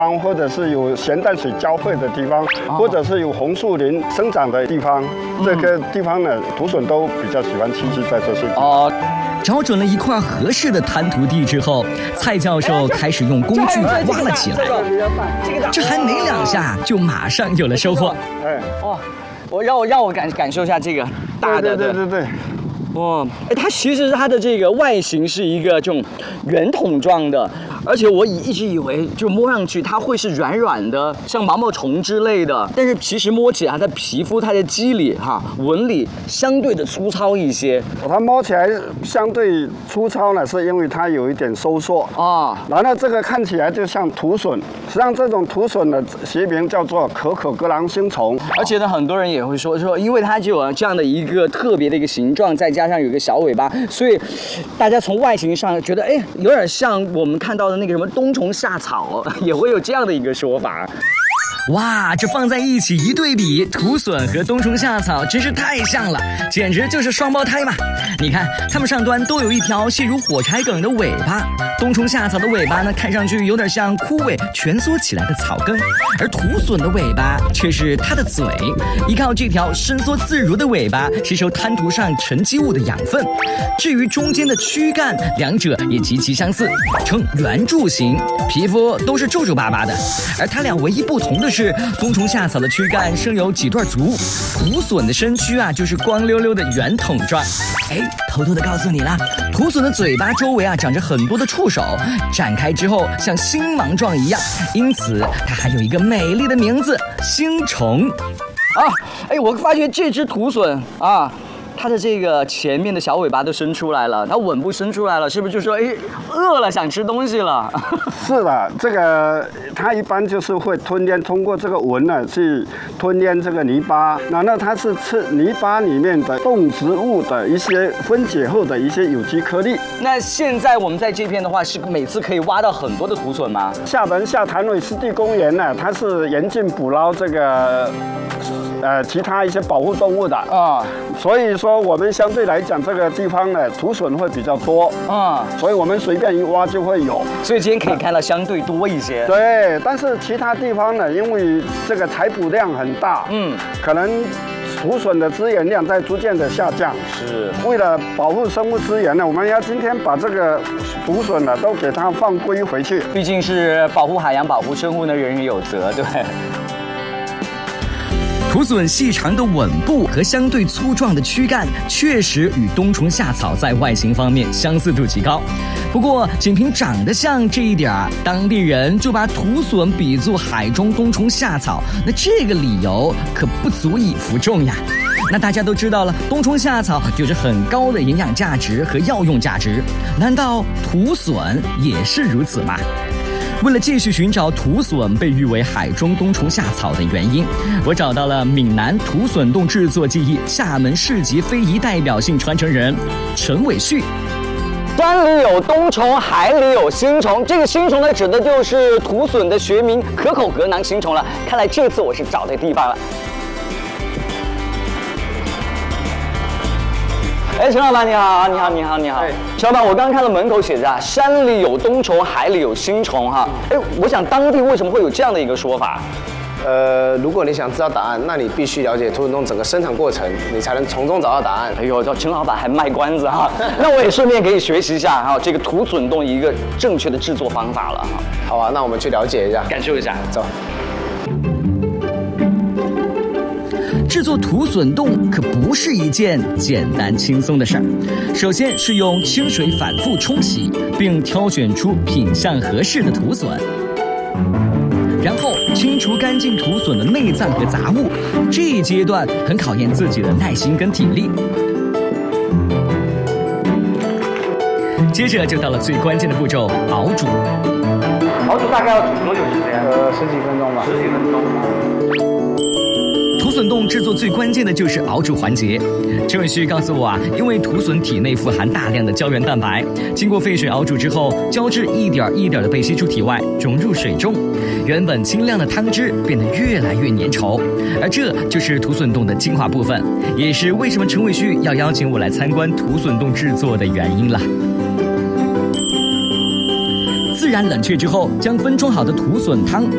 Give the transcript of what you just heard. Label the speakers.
Speaker 1: 或者是有咸淡水交汇的地方，或者是有红树林生长的地方，这个地方呢，土笋都比较喜欢栖息在这些地方。
Speaker 2: 找准了一块合适的滩涂地之后，蔡教授开始用工具挖了起来。这还没2下，就马上有了收获。
Speaker 3: 让我感受一下这个大的。
Speaker 1: 对。
Speaker 3: 哇，它其实它的这个外形是一个这种圆筒状的，而且我一直以为就摸上去它会是软软的，像毛毛虫之类的，但是其实摸起来它的皮肤、它的肌理纹理相对的粗糙一些。
Speaker 1: 它摸起来相对粗糙呢，是因为它有一点收缩然后这个看起来就像土笋，实际上这种土笋的学名叫做可可格朗星虫。
Speaker 3: 而且呢，很多人也会说，因为它就有这样的一个特别的一个形状，再加上有一个小尾巴，所以大家从外形上觉得，有点像我们看到的那个什么冬虫夏草也会有这样的一个说法。
Speaker 2: 哇，这放在一起一对比，土笋和冬虫夏草真是太像了，简直就是双胞胎嘛！你看，它们上端都有一条细如火柴梗的尾巴，冬虫夏草的尾巴呢，看上去有点像枯萎蜷缩起来的草根，而土笋的尾巴却是它的嘴，依靠这条伸缩自如的尾巴吸收滩涂上沉积物的养分。至于中间的躯干，两者也极其相似，呈圆柱形，皮肤都是皱皱巴巴的，而它俩唯一不同的是，冬虫夏草的躯干生有几段足，土笋的身躯就是光溜溜的圆筒状。偷偷的告诉你啦，土笋的嘴巴周围长着很多的触手，展开之后像星芒状一样，因此它还有一个美丽的名字——星虫。
Speaker 3: 我发觉这只土笋它的这个前面的小尾巴都伸出来了，它吻部伸出来了，是不是就说饿了想吃东西了？
Speaker 1: 是的，这个它一般就是会吞咽，通过这个吻呢去吞咽这个泥巴，然后它是吃泥巴里面的动植物的一些分解后的一些有机颗粒。
Speaker 3: 那现在我们在这边的话，是每次可以挖到很多的土笋吗？
Speaker 1: 厦门下潭尾湿地公园呢，它是严禁捕捞这个其他一些保护动物的所以说我们相对来讲这个地方呢土笋会比较多所以我们随便一挖就会有，
Speaker 3: 所以今天可以看到相对多一些。
Speaker 1: 对，但是其他地方呢，因为这个采捕量很大，可能土笋的资源量在逐渐的下降。
Speaker 3: 是
Speaker 1: 为了保护生物资源呢，我们要今天把这个土笋呢都给它放归回去。
Speaker 3: 毕竟是保护海洋、保护生物呢，人人有责，对。
Speaker 2: 土笋细长的吻部和相对粗壮的躯干，确实与冬虫夏草在外形方面相似度极高。不过，仅凭长得像这一点，当地人就把土笋比作海中冬虫夏草，那这个理由可不足以服众呀。那大家都知道了，冬虫夏草有着很高的营养价值和药用价值，难道土笋也是如此吗？为了继续寻找土笋被誉为海中冬虫夏草的原因，我找到了闽南土笋冻制作技艺厦门市级非遗代表性传承人陈伟旭。
Speaker 3: 山里有冬虫，海里有星虫。这个星虫呢，指的就是土笋的学名可口格囊星虫了。看来这次我是找对地方了。陈老板你好，你好。陈老板，我刚刚看到门口写着山里有冬虫，海里有星虫我想当地为什么会有这样的一个说法？
Speaker 4: 如果你想知道答案，那你必须了解土笋冻整个生产过程，你才能从中找到答案。
Speaker 3: 陈老板还卖关子那我也顺便可以学习一下这个土笋冻一个正确的制作方法了
Speaker 4: 好啊，那我们去了解一下，
Speaker 3: 感受一下，
Speaker 4: 走。
Speaker 2: 制作土笋冻可不是一件简单轻松的事儿。首先是用清水反复冲洗，并挑选出品相合适的土笋，然后清除干净土笋的内脏和杂物。这一阶段很考验自己的耐心跟体力。接着就到了最关键的步骤——熬煮。
Speaker 3: 熬煮大概要煮多久时间
Speaker 4: ？10几分钟吧。
Speaker 3: 10几分钟。
Speaker 2: 土笋冻制作最关键的就是熬煮环节。陈伟旭告诉我因为土笋体内富含大量的胶原蛋白，经过沸水熬煮之后，胶质一点一点的被吸出体外，融入水中，原本清亮的汤汁变得越来越粘稠，而这就是土笋冻的精华部分，也是为什么陈伟旭要邀请我来参观土笋冻制作的原因了。自然冷却之后，将分装好的土笋汤